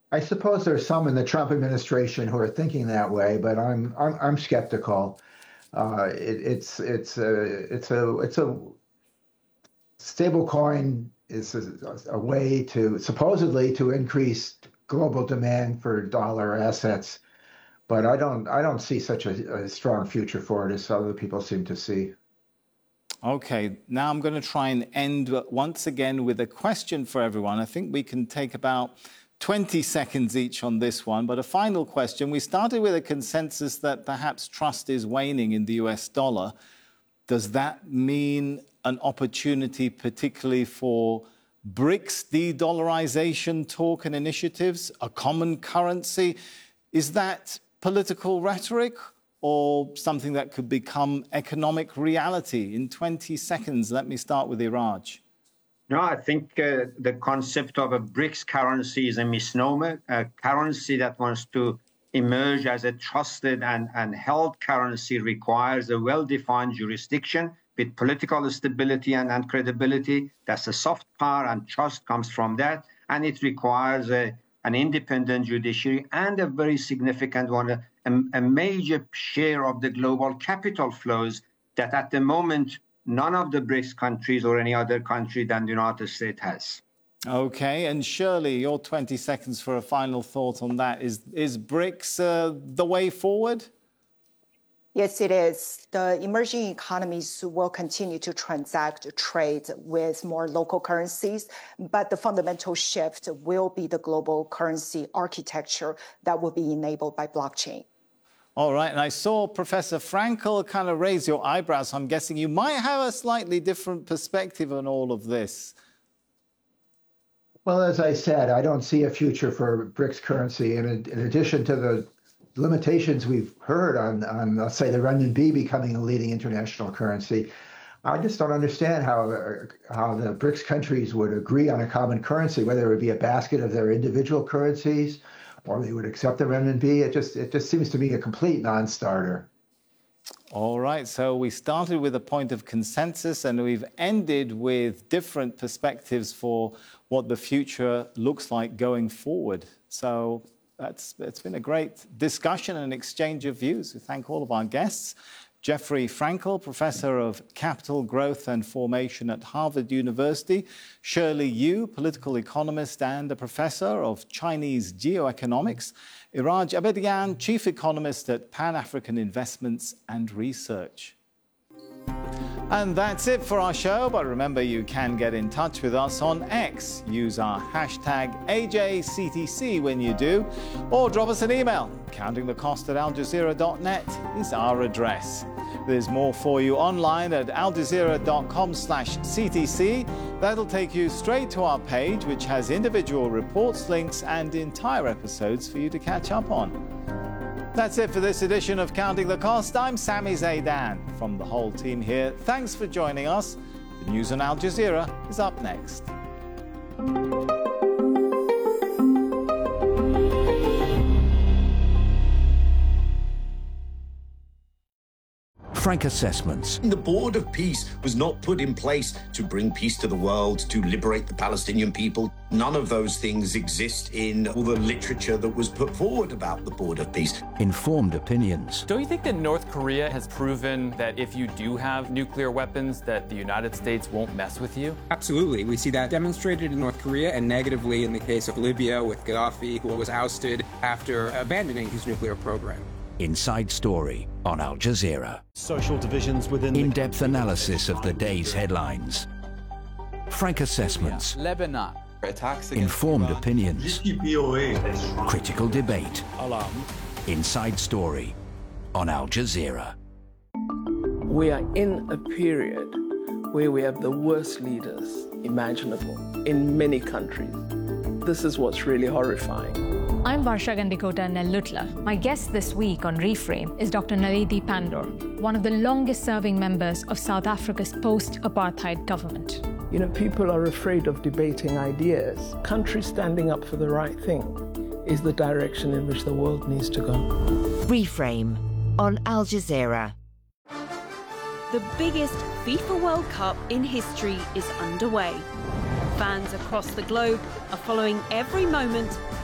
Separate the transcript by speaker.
Speaker 1: I suppose there's some in the Trump administration who are thinking that way, but I'm skeptical. It's a stable coin is a way to supposedly to increase global demand for dollar assets, but I don't see such a strong future for it as other people seem to see.
Speaker 2: Okay, now I'm going to try and end once again with a question for everyone. I think we can take about 20 seconds each on this one, but a final question. We started with a consensus that perhaps trust is waning in the US dollar. Does that mean an opportunity particularly for BRICS de-dollarization talk and initiatives, a common currency? Is that political rhetoric or something that could become economic reality? In 20 seconds, let me start with Iraj.
Speaker 3: No, I think the concept of a BRICS currency is a misnomer, a currency that wants to emerge as a trusted and held currency requires a well-defined jurisdiction with political stability and credibility. That's a soft power, and trust comes from that. And it requires an independent judiciary and a very significant one, a major share of the global capital flows that at the moment none of the BRICS countries or any other country than the United States has.
Speaker 2: Okay, and Shirley, your 20 seconds for a final thought on that. Is BRICS the way forward?
Speaker 4: Yes, it is. The emerging economies will continue to transact trade with more local currencies, but the fundamental shift will be the global currency architecture that will be enabled by blockchain.
Speaker 2: All right, and I saw Professor Frankel kind of raise your eyebrows. I'm guessing you might have a slightly different perspective on all of this.
Speaker 1: Well, as I said, I don't see a future for BRICS currency. And in addition to the limitations we've heard on let's say, the renminbi becoming a leading international currency, I just don't understand how the BRICS countries would agree on a common currency, whether it would be a basket of their individual currencies or they would accept the renminbi. It just seems to me a complete non-starter.
Speaker 2: All right, so we started with a point of consensus and we've ended with different perspectives for what the future looks like going forward. So it's been a great discussion and exchange of views. We thank all of our guests. Jeffrey Frankel, Professor of Capital Growth and Formation at Harvard University. Shirley Yu, political economist and a professor of Chinese geoeconomics. Iraj Abedian, Chief Economist at Pan-African Investments and Research. And that's it for our show, but remember you can get in touch with us on X. Use our hashtag AJCTC when you do, or drop us an email. Countingthecost@aljazeera.net is our address. There's more for you online at aljazeera.com/CTC. That'll take you straight to our page, which has individual reports, links, and entire episodes for you to catch up on. That's it for this edition of Counting the Cost. I'm Sami Zaidan. From the whole team here, thanks for joining us. The news on Al Jazeera is up next.
Speaker 5: Frank Assessments.
Speaker 6: The Board of Peace was not put in place to bring peace to the world, to liberate the Palestinian people. None of those things exist in all the literature that was put forward about the Board of Peace.
Speaker 5: Informed opinions.
Speaker 7: Don't you think that North Korea has proven that if you do have nuclear weapons, that the United States won't mess with you?
Speaker 8: Absolutely. We see that demonstrated in North Korea and negatively in the case of Libya with Gaddafi, who was ousted after abandoning his nuclear program.
Speaker 5: Inside Story on Al Jazeera.
Speaker 9: Social divisions within
Speaker 5: in-depth analysis of the day's headlines. Frank Assessments.
Speaker 10: Lebanon. Attacks
Speaker 5: Informed
Speaker 10: Iran.
Speaker 5: opinions. Critical debate. Inside Story on Al Jazeera.
Speaker 11: We are in a period where we have the worst leaders imaginable in many countries. This is what's really horrifying.
Speaker 12: I'm Varsha Gandikota Nellutla. My guest this week on Reframe is Dr. Naledi Pandor, one of the longest-serving members of South Africa's post-apartheid government.
Speaker 11: You know, people are afraid of debating ideas. Countries standing up for the right thing is the direction in which the world needs to go.
Speaker 13: Reframe on Al Jazeera.
Speaker 14: The biggest FIFA World Cup in history is underway. Fans across the globe are following every moment